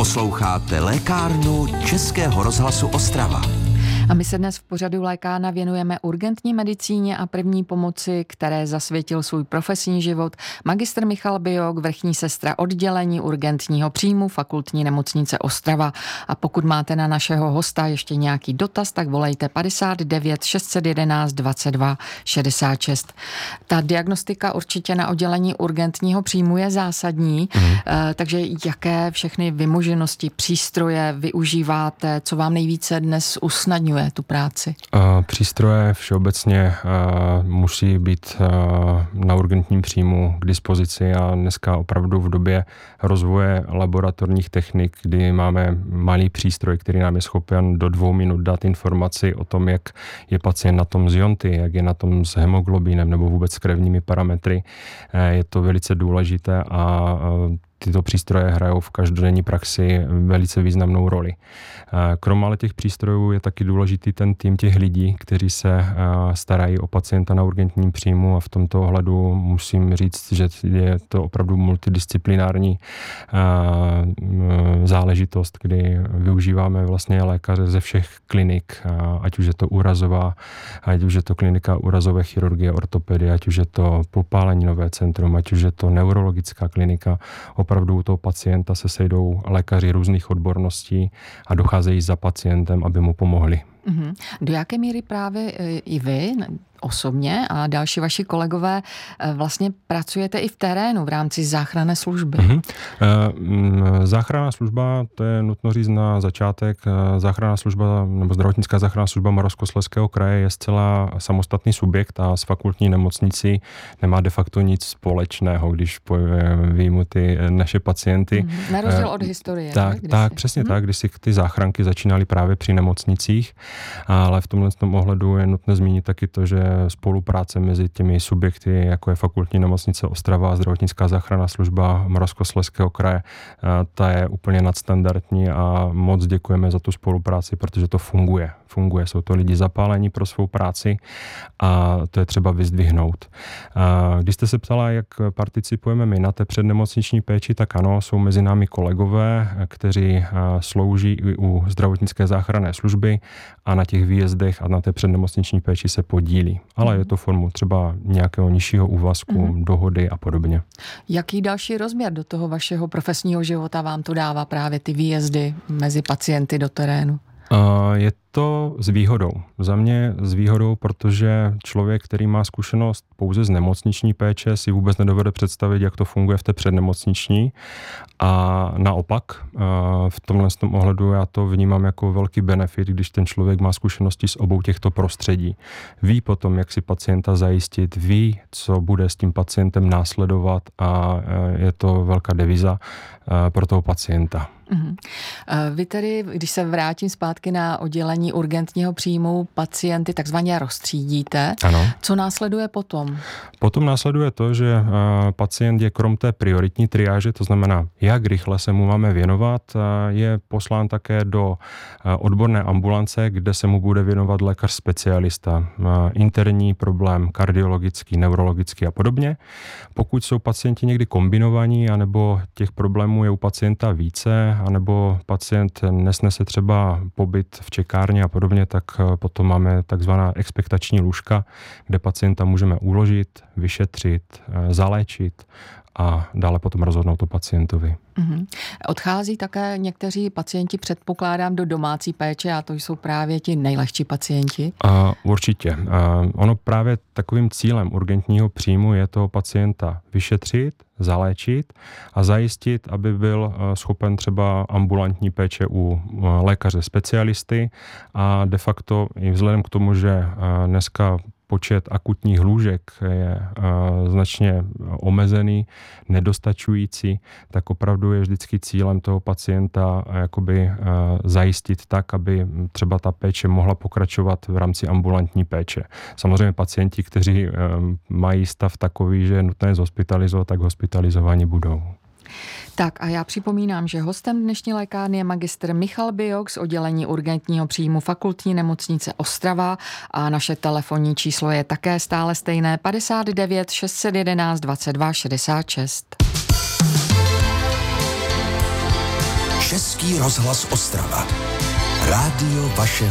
Posloucháte Lékárnu Českého rozhlasu Ostrava. A my se dnes v pořadu Lékárna věnujeme urgentní medicíně a první pomoci, které zasvětil svůj profesní život magistr Michal Bijok, vrchní sestra oddělení urgentního příjmu Fakultní nemocnice Ostrava. A pokud máte na našeho hosta ještě nějaký dotaz, tak volejte 59 611 22 66. Ta diagnostika určitě na oddělení urgentního příjmu je zásadní, takže jaké všechny vymoženosti, přístroje využíváte, co vám nejvíce dnes usnadňuje tu práci? Přístroje všeobecně musí být na urgentním příjmu k dispozici a dneska opravdu v době rozvoje laboratorních technik, kdy máme malý přístroj, který nám je schopen do 2 minut dát informaci o tom, jak je pacient na tom s ionty, jak je na tom s hemoglobinem nebo vůbec s krevními parametry, je to velice důležité a tyto přístroje hrajou v každodenní praxi velice významnou roli. Krom ale těch přístrojů je taky důležitý ten tým těch lidí, kteří se starají o pacienta na urgentním příjmu a v tomto ohledu musím říct, že je to opravdu multidisciplinární záležitost, kdy využíváme vlastně lékaře ze všech klinik, ať už je to úrazová, ať už je to klinika úrazové chirurgie, ortopedie, ať už je to popáleninové centrum, ať už je to neurologická klinika. Opravdu u toho pacienta se sejdou lékaři různých odborností a docházejí za pacientem, aby mu pomohli. Do jaké míry právě i vy osobně a další vaši kolegové vlastně pracujete i v terénu v rámci záchranné služby? Záchranná služba, to je nutno říct na začátek, záchranná služba nebo zdravotnická záchranná služba Moravskoslezského kraje je zcela samostatný subjekt a s fakultní nemocnicí nemá de facto nic společného, když vyjmu ty naše pacienty. Na rozdíl od historie. Tak, přesně tak, když si ty záchranky začínaly právě při nemocnicích, ale v tomhle ohledu je nutné zmínit taky to, že spolupráce mezi těmi subjekty, jako je Fakultní nemocnice Ostrava a zdravotnická záchranná služba Moravskoslezského kraje, ta je úplně nadstandardní a moc děkujeme za tu spolupráci, protože to funguje. Jsou to lidi zapálení pro svou práci a to je třeba vyzdvihnout. Když jste se ptala, jak participujeme my na té přednemocniční péči, tak ano, jsou mezi námi kolegové, kteří slouží i u zdravotnické záchranné služby a na těch výjezdech a na té přednemocniční péči se podílí. Ale je to formou třeba nějakého nižšího úvazku, dohody a podobně. Jaký další rozměr do toho vašeho profesního života vám to dává právě ty výjezdy mezi pacienty do terénu? Je to s výhodou. Za mě s výhodou, protože člověk, který má zkušenost pouze z nemocniční péče, si vůbec nedovede představit, jak to funguje v té přednemocniční. A naopak, v tomhle ohledu já to vnímám jako velký benefit, když ten člověk má zkušenosti z obou těchto prostředí. Ví potom, jak si pacienta zajistit, ví, co bude s tím pacientem následovat a je to velká deviza pro toho pacienta. Vy tedy, když se vrátím zpátky na oddělení urgentního příjmu, pacienty takzvaně rozstřídíte. Ano. Co následuje potom? Potom následuje to, že pacient je krom té prioritní triáže, to znamená, jak rychle se mu máme věnovat, je poslán také do odborné ambulance, kde se mu bude věnovat lékař specialista. Interní problém, kardiologický, neurologický a podobně. Pokud jsou pacienti někdy kombinovaní, anebo těch problémů je u pacienta více, anebo pacient nesnese třeba pobyt v čekárně a podobně, tak potom máme takzvaná expektační lůžka, kde pacienta můžeme uložit, vyšetřit, zaléčit a dále potom rozhodnout o pacientovi. Odchází také někteří pacienti, předpokládám, do domácí péče a to jsou právě ti nejlehčí pacienti? Určitě. Ono právě takovým cílem urgentního příjmu je toho pacienta vyšetřit, zaléčit a zajistit, aby byl schopen třeba ambulantní péče u lékaře specialisty a de facto i vzhledem k tomu, že dneska počet akutních lůžek je značně omezený, nedostačující, tak opravdu je vždycky cílem toho pacienta jakoby zajistit tak, aby třeba ta péče mohla pokračovat v rámci ambulantní péče. Samozřejmě pacienti, kteří mají stav takový, že je nutné zhospitalizovat, tak hospitalizováni budou. Tak a já připomínám, že hostem dnešní lékárny je magistr Michal Bijok z oddělení urgentního příjmu Fakultní nemocnice Ostrava a naše telefonní číslo je také stále stejné 59 611 22 66. Český rozhlas Ostrava. Rádio vašeho